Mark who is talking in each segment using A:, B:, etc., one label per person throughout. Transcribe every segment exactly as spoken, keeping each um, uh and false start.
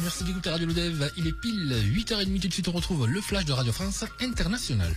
A: merci d'écouter Radio Lodev. Il est pile huit heures trente. Tout de suite, on retrouve le flash de Radio France International.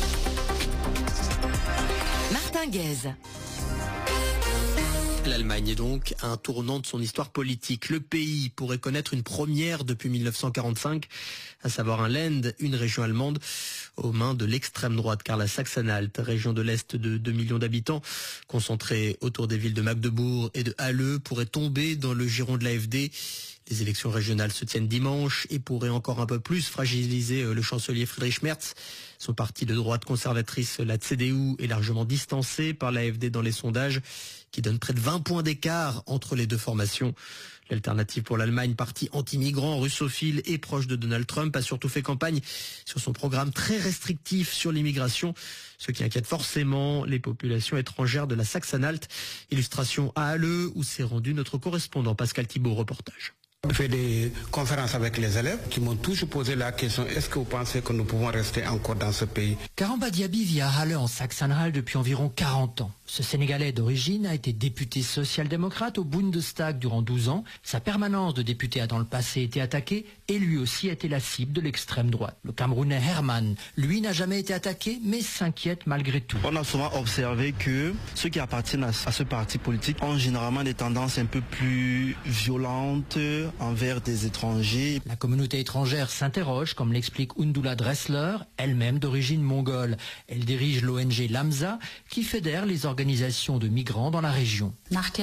B: Martin Guez.
C: L'Allemagne est donc à un tournant de son histoire politique. Le pays pourrait connaître une première depuis mille neuf cent quarante-cinq, à savoir un Land, une région allemande, aux mains de l'extrême droite, car la Sachsen-Anhalt, région de l'Est de deux millions d'habitants, concentrée autour des villes de Magdebourg et de Halle, pourrait tomber dans le giron de l'A F D. Les élections régionales se tiennent dimanche et pourraient encore un peu plus fragiliser le chancelier Friedrich Merz. Son parti de droite conservatrice, la C D U, est largement distancé par l'A F D dans les sondages, qui donne près de vingt points d'écart entre les deux formations. L'Alternative pour l'Allemagne, parti anti-migrant, russophile et proche de Donald Trump, a surtout fait campagne sur son programme très restrictif sur l'immigration, ce qui inquiète forcément les populations étrangères de la Sachsen-Anhalt. Illustration à Halle, où s'est rendu notre correspondant Pascal Thibault, reportage.
D: J'ai fait des conférences avec les élèves qui m'ont toujours posé la question, est-ce que vous pensez que nous pouvons rester encore dans ce pays?
E: Karamba Diaby vit à Halle en Sachsen-Anhalt depuis environ quarante ans. Ce Sénégalais d'origine a été député social-démocrate au Bundestag durant douze ans. Sa permanence de député a dans le passé été attaquée et lui aussi a été la cible de l'extrême droite. Le Camerounais Herman, lui, n'a jamais été attaqué mais s'inquiète malgré tout.
F: On a souvent observé que ceux qui appartiennent à ce parti politique ont généralement des tendances un peu plus violentes envers des étrangers.
E: La communauté étrangère s'interroge, comme l'explique Undula Dressler, elle-même d'origine mongole. Elle dirige l'O N G Lamsa, qui fédère les organisations de migrants dans la région.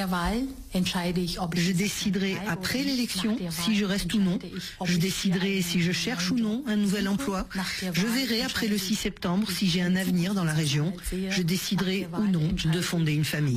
G: Je déciderai après l'élection si je reste ou non. Je déciderai si je cherche ou non un nouvel emploi. Je verrai après le six septembre si j'ai un avenir dans la région. Je déciderai ou non de fonder une famille.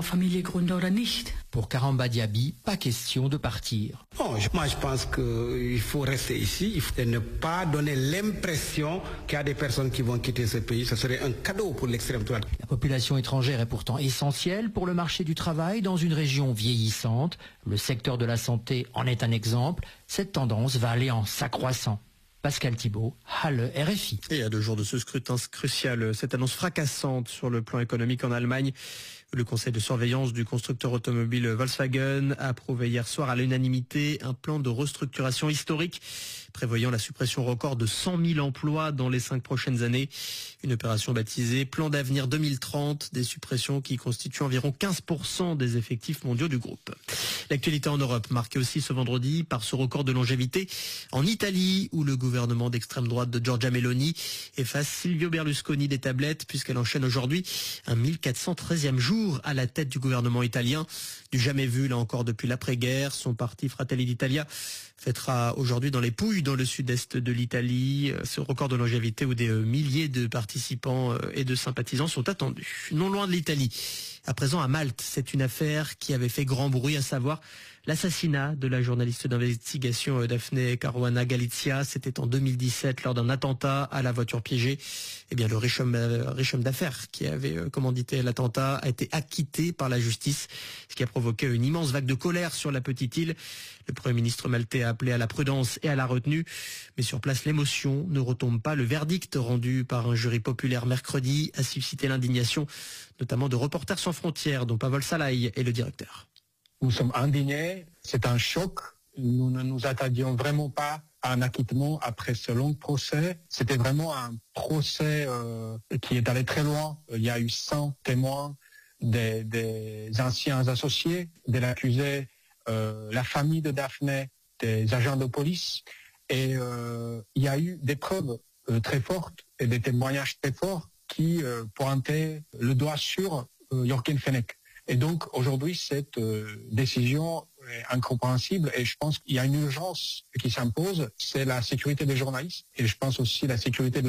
E: Pour Karamba Diaby, pas question de partir.
D: Oh, moi, je pense qu'il faut rester ici. Il faut ne pas donner l'impression qu'il y a des personnes qui vont quitter ce pays. Ce serait un cadeau pour l'extrême droite.
E: La population étrangère est pourtant essentielle pour le marché du travail dans une région vieillissante. Le secteur de la santé en est un exemple. Cette tendance va aller en s'accroissant. Pascal Thibault, Halle, R F I.
C: Et à deux jours de ce scrutin crucial, cette annonce fracassante sur le plan économique en Allemagne. Le conseil de surveillance du constructeur automobile Volkswagen a approuvé hier soir à l'unanimité un plan de restructuration historique prévoyant la suppression record de cent mille emplois dans les cinq prochaines années. Une opération baptisée Plan d'avenir deux mille trente, des suppressions qui constituent environ quinze pour cent des effectifs mondiaux du groupe. L'actualité en Europe, marquée aussi ce vendredi par ce record de longévité en Italie, où le gouvernement d'extrême droite de Giorgia Meloni efface Silvio Berlusconi des tablettes, puisqu'elle enchaîne aujourd'hui un mille quatre cent treizième jour à la tête du gouvernement italien. Du jamais vu, là encore, depuis l'après-guerre. Son parti Fratelli d'Italia fêtera aujourd'hui dans les Pouilles, dans le sud-est de l'Italie, ce record de longévité où des milliers de participants et de sympathisants sont attendus. Non loin de l'Italie, à présent à Malte, c'est une affaire qui avait fait grand bruit, à savoir l'assassinat de la journaliste d'investigation Daphne Caruana Galizia. C'était en deux mille dix-sept lors d'un attentat à la voiture piégée. Eh bien, le riche homme, riche homme d'affaires qui avait commandité l'attentat a été acquitté par la justice, ce qui a provoqué une immense vague de colère sur la petite île. Le Premier ministre maltais a appelé à la prudence et à la retenue. Mais sur place, l'émotion ne retombe pas. Le verdict rendu par un jury populaire mercredi a suscité l'indignation, notamment de Reporters sans frontières, dont Pavel Salai est le directeur.
H: Nous sommes indignés, c'est un choc. Nous ne nous attendions vraiment pas à un acquittement après ce long procès. C'était vraiment un procès euh, qui est allé très loin. Il y a eu cent témoins, des, des anciens associés de l'accusé, euh, la famille de Daphne, des agents de police. Et euh, il y a eu des preuves euh, très fortes et des témoignages très forts qui euh, pointaient le doigt sur euh, Joaquin Fenech. Et donc, aujourd'hui, cette euh, décision est incompréhensible et je pense qu'il y a une urgence qui s'impose, c'est la sécurité des journalistes et je pense aussi la sécurité de